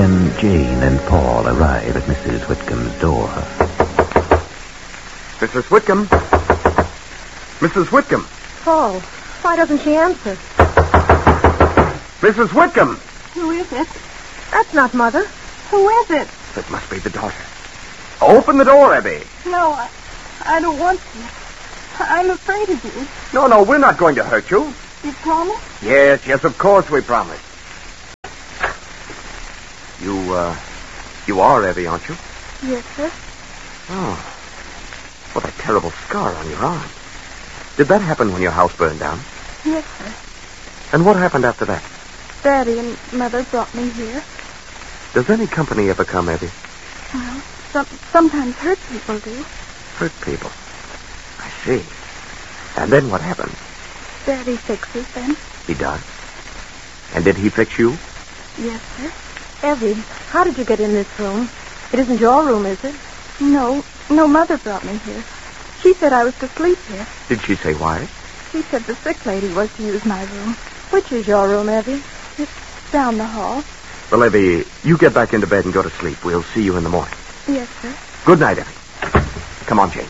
when Jane and Paul arrive at Mrs. Whitcomb's door. Mrs. Whitcomb? Mrs. Whitcomb? Paul, why doesn't she answer? Mrs. Whitcomb! Who is it? That's not Mother. Who is it? It must be the daughter. Open the door, Abby. No, I don't want to. I'm afraid of you. No, we're not going to hurt you. You promise? Yes, of course we promise. You are Abby, aren't you? Yes, sir. Oh, what a terrible scar on your arm. Did that happen when your house burned down? Yes, sir. And what happened after that? Daddy and Mother brought me here. Does any company ever come, Abby? Well, sometimes hurt people do. Hurt people. I see. And then what happened? Daddy fixes them. He does? And did he fix you? Yes, sir. Evie, how did you get in this room? It isn't your room, is it? No, Mother brought me here. She said I was to sleep here. Did she say why? She said the sick lady was to use my room. Which is your room, Evie? It's down the hall. Well, Evie, you get back into bed and go to sleep. We'll see you in the morning. Yes, sir. Good night, Evie. Come on, Jane.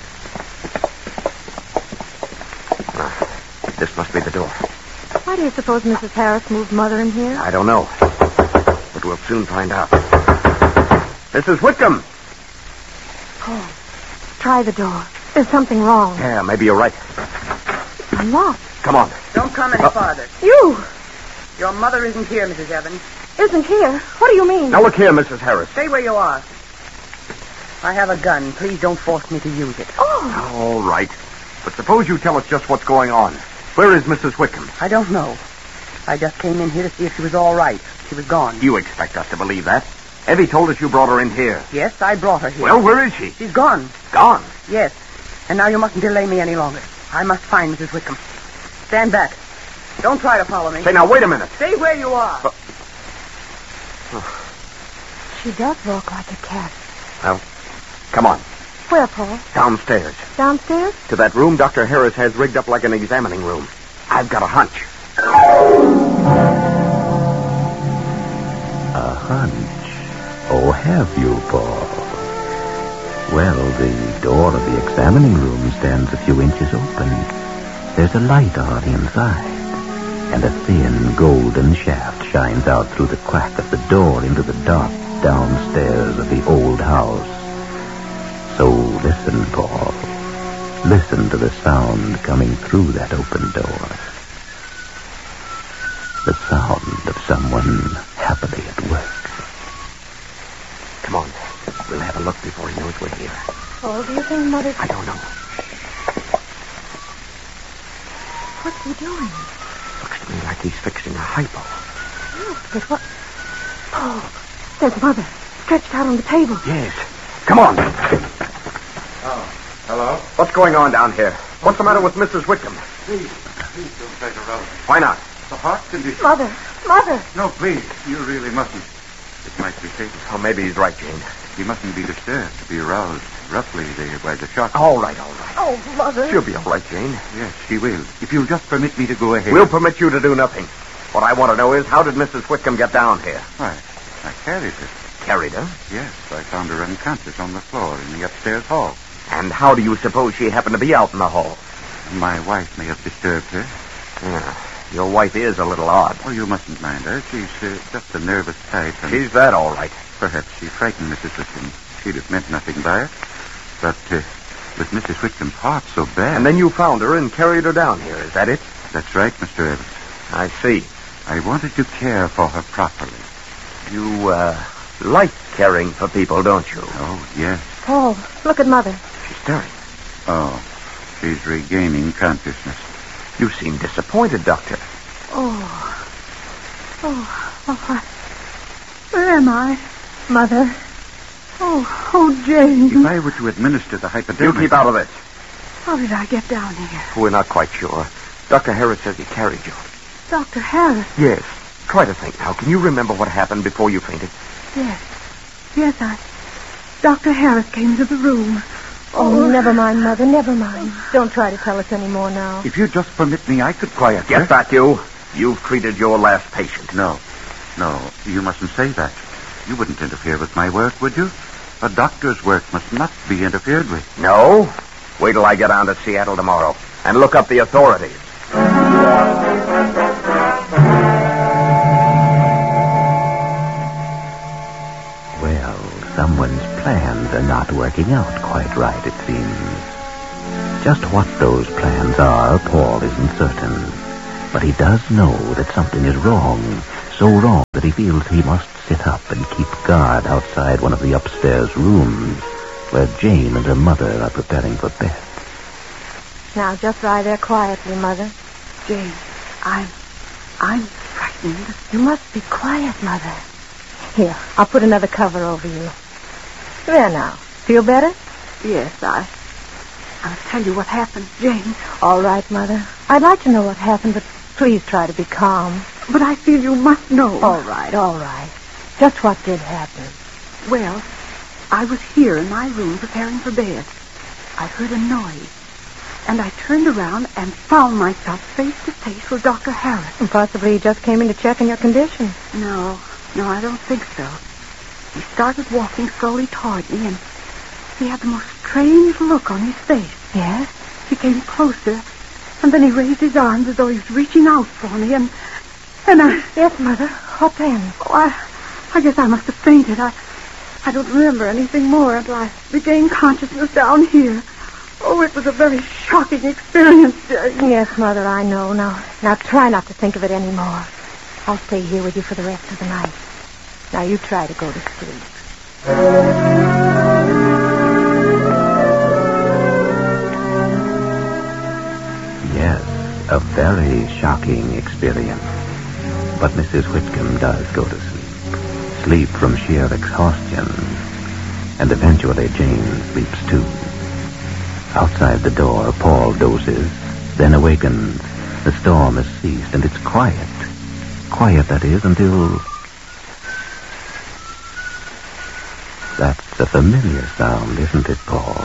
This must be the door. Why do you suppose Mrs. Harris moved Mother in here? I don't know. But we'll soon find out. Mrs. Whitcomb! Paul, try the door. There's something wrong. Yeah, maybe you're right. Unlocked. Come on. Don't come any farther. You! Your mother isn't here, Mrs. Evans. Isn't here? What do you mean? Now look here, Mrs. Harris. Stay where you are. I have a gun. Please don't force me to use it. Oh! All right. But suppose you tell us just what's going on. Where is Mrs. Whitcomb? I don't know. I just came in here to see if she was all right. She was gone. You expect us to believe that? Evie told us you brought her in here. Yes, I brought her here. Well, where is she? She's gone. Gone. Yes. And now you mustn't delay me any longer. I must find Mrs. Whitcomb. Stand back. Don't try to follow me. Say, now, wait a minute. Stay where you are. She does walk like a cat. Well, come on. Where, Paul? Downstairs. Downstairs? To that room Dr. Harris has rigged up like an examining room. I've got a hunch. A hunch? Oh, have you, Paul? Well, the door of the examining room stands a few inches open. There's a light on inside, and a thin golden shaft shines out through the crack of the door into the dark downstairs of the old house. So listen, Paul. Listen to the sound coming through that open door. The sound of someone happily at work. Come on. We'll have a look before he knows we're here. Paul, do you think Mother... I don't know. What's he doing? Looks to me like he's fixing a hypo. Yes, but what... Paul, there's Mother, stretched out on the table. Yes. Come on. Oh, hello? What's going on down here? What's the matter with Mrs. Whitcomb? Please don't try to rouse her. Why not? The heart condition. Mother! No, please, you really mustn't. It might be fatal. Oh, maybe he's right, Jane. He mustn't be disturbed, to be aroused roughly by the shock. All right. Oh, Mother. She'll be all right, Jane. Yes, she will. If you'll just permit me to go ahead. We'll permit you to do nothing. What I want to know is, how did Mrs. Whitcomb get down here? Why, I carried her. Carried her? Yes, I found her unconscious on the floor in the upstairs hall. And how do you suppose she happened to be out in the hall? My wife may have disturbed her. Yeah, your wife is a little odd. Oh, you mustn't mind her. She's just a nervous type. And She's that, all right. perhaps she frightened Mrs. Whitcomb. She'd have meant nothing by it. But with Mrs. Whitcomb's heart so bad... And then you found her and carried her down here, is that it? That's right, Mr. Evans. I see. I wanted to care for her properly. You, like caring for people, don't you? Oh, yes. Paul, look at Mother. She's stirring. Oh, she's regaining consciousness. You seem disappointed, Doctor. Where am I? Mother. Oh, Jane. If I were to administer the hypodermic... You keep out of this. How did I get down here? We're not quite sure. Dr. Harris says he carried you. Dr. Harris. Yes. Try to think now. Can you remember what happened before you fainted? Yes, Dr. Harris came into the room. Oh, never mind, Mother, never mind. Don't try to tell us any more now. If you just permit me, I could quiet her. Get back, you. You've treated your last patient. No, you mustn't say that. You wouldn't interfere with my work, would you? A doctor's work must not be interfered with. No. Wait till I get on to Seattle tomorrow and look up the authorities. Well, someone's plans are not working out quite right, it seems. Just what those plans are, Paul isn't certain. But he does know that something is wrong. So wrong that he feels he must sit up and keep guard outside one of the upstairs rooms where Jane and her mother are preparing for bed. Now, just lie there quietly, Mother. Jane, I'm frightened. You must be quiet, Mother. Here, I'll put another cover over you. There now. Feel better? Yes, I'll tell you what happened, Jane. All right, Mother. I'd like to know what happened, but please try to be calm. But I feel you must know. All right. Just what did happen? Well, I was here in my room preparing for bed. I heard a noise, and I turned around and found myself face to face with Dr. Harris. And possibly he just came in to check on your condition. No, I don't think so. He started walking slowly toward me, and he had the most strange look on his face. Yes? He came closer, and then he raised his arms as though he was reaching out for me, and I... Yes, Mother. What then? Oh, I guess I must have fainted. I don't remember anything more until I regained consciousness down here. Oh, it was a very shocking experience, Jane. Yes, Mother, I know. Now try not to think of it anymore. I'll stay here with you for the rest of the night. Now you try to go to sleep. Yes, a very shocking experience. But Mrs. Whitcomb does go to sleep. Sleep from sheer exhaustion. And eventually Jane sleeps too. Outside the door, Paul dozes, then awakens. The storm has ceased, and it's quiet. Quiet, that is, until... That's a familiar sound, isn't it, Paul?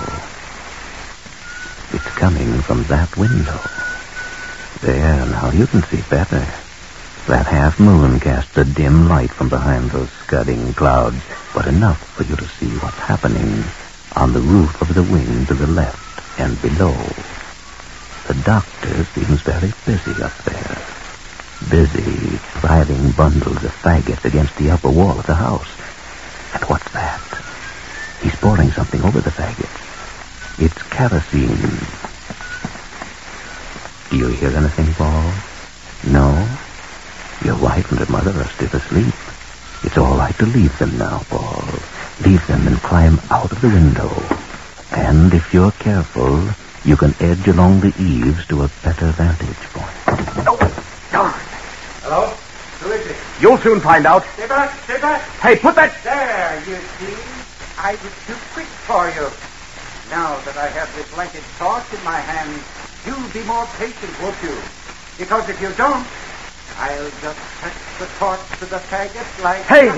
It's coming from that window. There, now you can see better. That half moon casts a dim light from behind those scudding clouds, but enough for you to see what's happening on the roof of the wing to the left and below. The doctor seems very busy up there. Busy piling bundles of faggots against the upper wall of the house. And what's that? He's pouring something over the faggots. It's kerosene. Do you hear anything, Paul? No? Your wife and her mother are still asleep. It's all right to leave them now, Paul. Leave them and climb out of the window. And if you're careful, you can edge along the eaves to a better vantage point. Oh, darn. Hello? Who is it? You'll soon find out. Stay back. Hey, put that... There, you see. I was too quick for you. Now that I have the blanket torch in my hand, you'll be more patient, won't you? Because if you don't, I'll just touch the torch to the faggot like... Hey!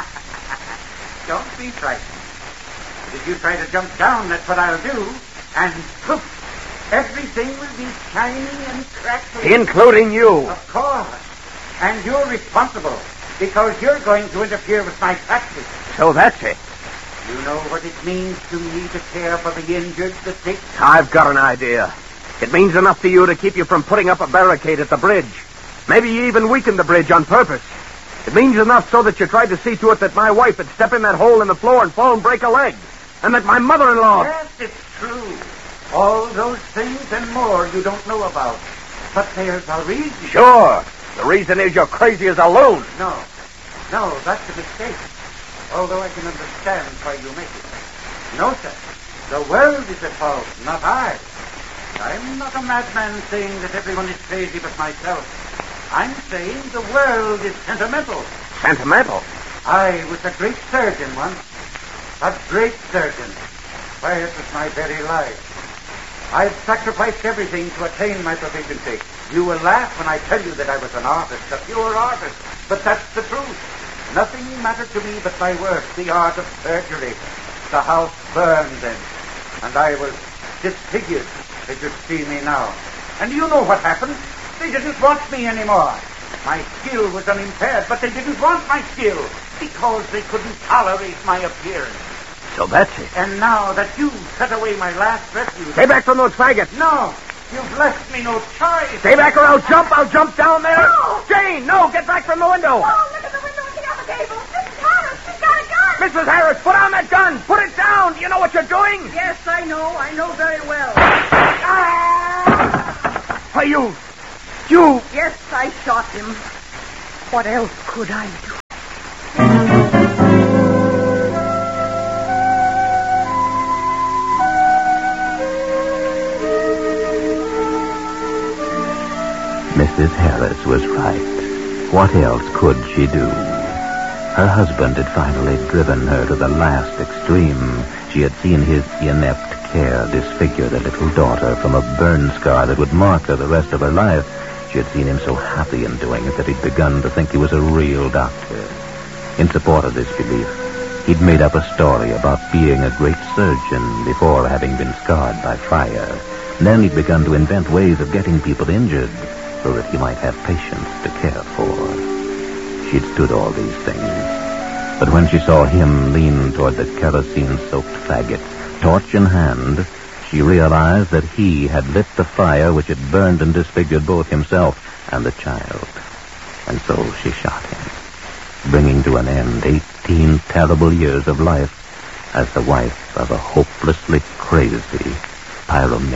Don't be frightened. If you try to jump down, that's what I'll do. And poof, everything will be shiny and crackly. Including you. Of course. And you're responsible because you're going to interfere with my practice. So that's it. You know what it means to me to care for the injured, the sick? I've got an idea. It means enough to you to keep you from putting up a barricade at the bridge. Maybe you even weakened the bridge on purpose. It means enough so that you tried to see to it that my wife would step in that hole in the floor and fall and break a leg. And that my mother-in-law... Yes, it's true. All those things and more you don't know about. But there's a reason. Sure. The reason is you're crazy as a loon. No, that's a mistake. Although I can understand why you make it. No, sir. The world is at fault, not I. I'm not a madman saying that everyone is crazy but myself. I'm saying the world is sentimental. Sentimental? I was a great surgeon once. A great surgeon. Why, it was my very life. I've sacrificed everything to attain my proficiency. You will laugh when I tell you that I was an artist, a pure artist. But that's the truth. Nothing mattered to me but my work, the art of surgery. The house burned then, and I was disfigured, as you see me now. And you know what happened? They didn't want me anymore. My skill was unimpaired, but they didn't want my skill. The because they couldn't tolerate my appearance. So that's it. And now that you've cut away my last refuge... Stay back from those faggots. No, you've left me no choice. Stay back or I'll jump down there. No. Jane, no, get back from the window. Oh, look at the window and the other table. Mrs. Harris, she's got a gun. Mrs. Harris, put down that gun. Put it down. Do you know what you're doing? Yes, I know very well. Why, you... Yes, I shot him. What else could I do? Mrs. Harris was right. What else could she do? Her husband had finally driven her to the last extreme. She had seen his inept care disfigure the little daughter from a burn scar that would mark her the rest of her life. She had seen him so happy in doing it that he'd begun to think he was a real doctor. In support of this belief, he'd made up a story about being a great surgeon before having been scarred by fire. And then he'd begun to invent ways of getting people injured so that he might have patients to care for. She'd stood all these things. But when she saw him lean toward the kerosene-soaked faggot, torch in hand, she realized that he had lit the fire which had burned and disfigured both himself and the child. And so she shot him, bringing to an end 18 terrible years of life as the wife of a hopelessly crazy pyromaniac.